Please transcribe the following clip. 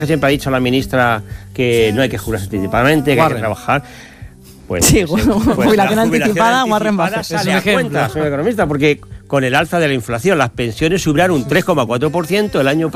siempre ha dicho la ministra que no hay que jubilarse anticipadamente, que hay que trabajar. Pues, sí, jubilación anticipada, Warren Buffett. Sale a cuenta, señor economista, porque con el alza de la inflación las pensiones subirán un 3,4% el año próximo.